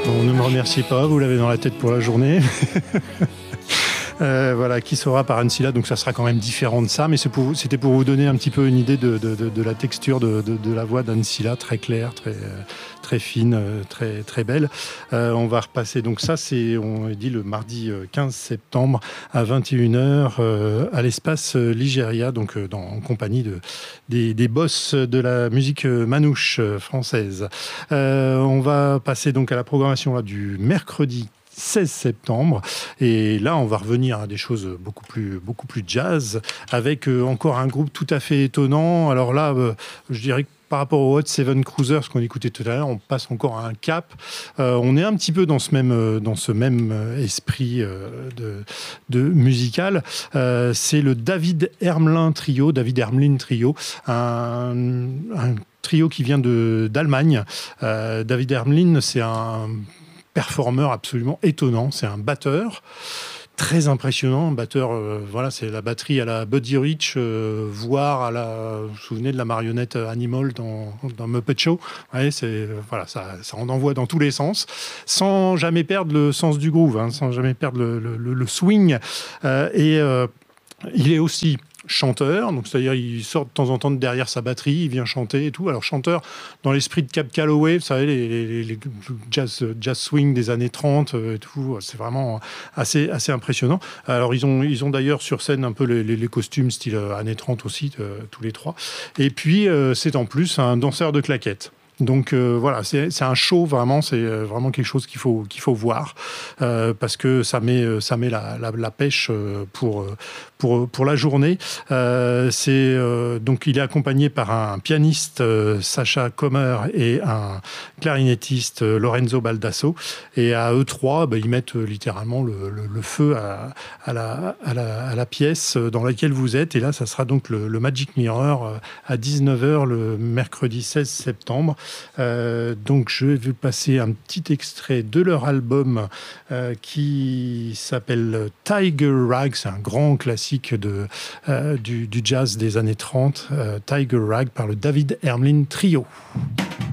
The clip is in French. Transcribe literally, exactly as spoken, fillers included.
Bon, ne me remerciez pas, vous l'avez dans la tête pour la journée. Euh, voilà, qui sera par Ancilla, donc ça sera quand même différent de ça, mais c'est pour, c'était pour vous donner un petit peu une idée de, de, de, de la texture de, de, de la voix d'Ancilla, très claire, très, très fine, très, très belle. Euh, on va repasser, donc ça c'est, on dit le mardi quinze septembre à vingt et une heures euh, à l'espace Ligéria, donc euh, dans, en compagnie de, des, des boss de la musique manouche française. Euh, on va passer donc à la programmation là, du mercredi seize septembre, et là on va revenir à des choses beaucoup plus, beaucoup plus jazz, avec euh, encore un groupe tout à fait étonnant. Alors là, euh, je dirais que par rapport au Hot Seven Cruisers qu'on écoutait tout à l'heure, on passe encore à un cap. Euh, on est un petit peu dans ce même, dans ce même esprit euh, de, de musical. Euh, c'est le David Ermelin Trio, David Ermelin Trio, un, un trio qui vient de, d'Allemagne. Euh, David Ermelin, c'est un performeur absolument étonnant, c'est un batteur très impressionnant, un batteur, euh, voilà, c'est la batterie à la Buddy Rich, euh, voire à la, vous vous souvenez de la marionnette Animal dans, dans Muppet Show, ouais, c'est, voilà, ça, ça en envoie dans tous les sens, sans jamais perdre le sens du groove, hein, sans jamais perdre le, le, le swing, euh, et euh, il est aussi chanteur, donc c'est-à-dire il sort de temps en temps de derrière sa batterie, il vient chanter et tout. Alors chanteur dans l'esprit de Cab Calloway, vous savez, les, les, les jazz, jazz swing des années trente et tout, c'est vraiment assez, assez impressionnant. Alors ils ont, ils ont d'ailleurs sur scène un peu les, les, les costumes style années trente aussi, euh, tous les trois. Et puis euh, c'est en plus un danseur de claquettes. Donc euh, voilà, c'est, c'est un show vraiment, c'est vraiment quelque chose qu'il faut, qu'il faut voir euh, parce que ça met, ça met la, la, la pêche pour, pour, pour la journée. Euh, c'est, euh, donc il est accompagné par un pianiste, euh, Sacha Kommer, et un clarinettiste, euh, Lorenzo Baldasso. Et à eux trois, bah, ils mettent euh, littéralement le, le, le feu à, à, la, à, la, à la pièce dans laquelle vous êtes. Et là, ça sera donc le, le Magic Mirror euh, à dix-neuf heures le mercredi seize septembre. Euh, donc je vais vous passer un petit extrait de leur album euh, qui s'appelle Tiger Rag. C'est un grand classique de, euh, du, du jazz des années trente. euh, Tiger Rag par le David Ermelin Trio.